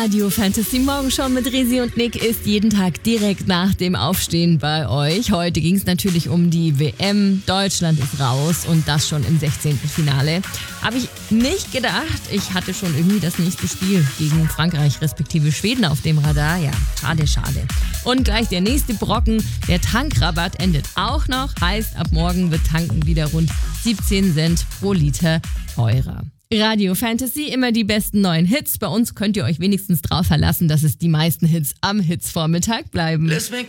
Radio Fantasy Morgenshow mit Resi und Nick ist jeden Tag direkt nach dem Aufstehen bei euch. Heute ging es natürlich um die WM. Deutschland ist raus und das schon im 16. Finale. Habe ich nicht gedacht. Ich hatte schon irgendwie das nächste Spiel gegen Frankreich respektive Schweden auf dem Radar. Ja, schade. Und gleich der nächste Brocken. Der Tankrabatt endet auch noch. Heißt, ab morgen wird tanken wieder rund 17 Cent pro Liter teurer. Radio Fantasy, immer die besten neuen Hits. Bei uns könnt ihr euch wenigstens drauf verlassen, dass es die meisten Hits am Hitsvormittag bleiben. Let's make